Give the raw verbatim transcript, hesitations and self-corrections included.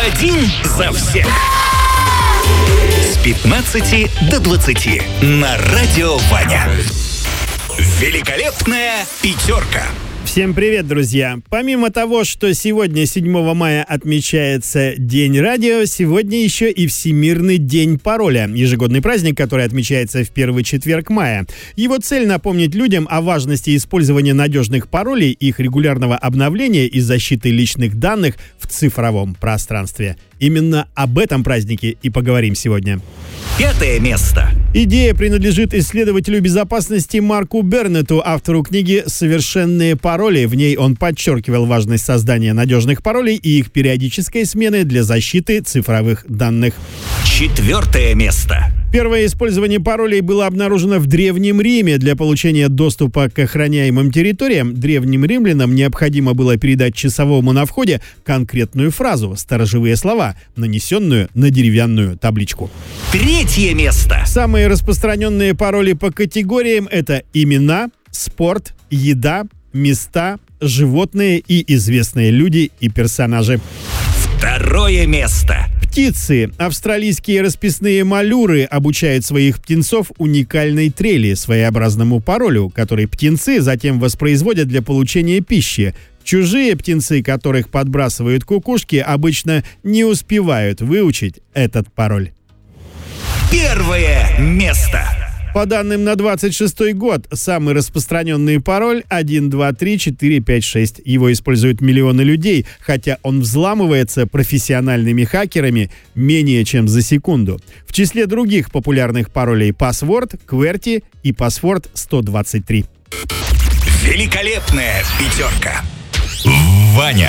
Один за всех. С пятнадцати до двадцати на Радио Ваня. Великолепная пятерка. Всем привет, друзья! Помимо того, что сегодня, седьмого мая, отмечается День радио, сегодня еще и Всемирный день пароля, ежегодный праздник, который отмечается в первый четверг мая. Его цель — напомнить людям о важности использования надежных паролей, их регулярного обновления и защиты личных данных в цифровом пространстве. Именно об этом празднике и поговорим сегодня. Пятое место. Идея принадлежит исследователю безопасности Марку Бернетту, автору книги «Совершенные пароли». В ней он подчеркивал важность создания надежных паролей и их периодической смены для защиты цифровых данных. Четвертое место. Первое использование паролей было обнаружено в Древнем Риме. Для получения доступа к охраняемым территориям древним римлянам необходимо было передать часовому на входе конкретную фразу, сторожевые слова, нанесенную на деревянную табличку. Третье место. Самые распространенные пароли по категориям — это имена, спорт, еда, места, животные и известные люди и персонажи. Второе место. Птицы. Австралийские расписные малюры обучают своих птенцов уникальной трели, своеобразному паролю, который птенцы затем воспроизводят для получения пищи. Чужие птенцы, которых подбрасывают кукушки, обычно не успевают выучить этот пароль. Первое место. По данным на двадцать шестой год, самый распространенный пароль один два три четыре пять шесть. Его используют миллионы людей, хотя он взламывается профессиональными хакерами менее чем за секунду. В числе других популярных паролей Password, QWERTY и Password сто двадцать три. Великолепная пятерка. Ваня.